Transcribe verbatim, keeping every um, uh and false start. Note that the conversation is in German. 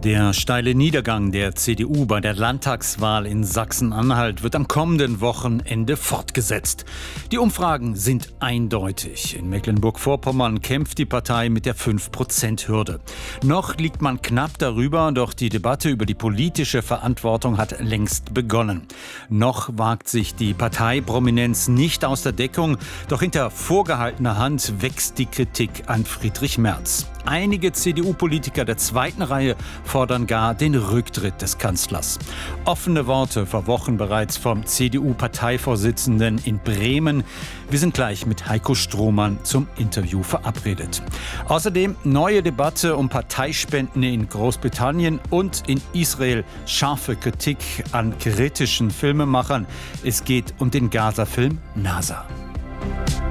Der steile Niedergang der C D U bei der Landtagswahl in Sachsen-Anhalt wird am kommenden Wochenende fortgesetzt. Die Umfragen sind eindeutig. In Mecklenburg-Vorpommern kämpft die Partei mit der fünf Prozent Hürde. Noch liegt man knapp darüber, doch die Debatte über die politische Verantwortung hat längst begonnen. Noch wagt sich die Parteiprominenz nicht aus der Deckung, doch hinter vorgehaltener Hand wächst die Kritik an Friedrich Merz. Einige C D U-Politiker der zweiten Reihe fordern gar den Rücktritt des Kanzlers. Offene Worte vor Wochen bereits vom C D U-Parteivorsitzenden in Bremen. Wir sind gleich mit Heiko Strohmann zum Interview verabredet. Außerdem neue Debatte um Parteispenden in Großbritannien und in Israel. Scharfe Kritik an kritischen Filmemachern. Es geht um den Gaza-Film NASA.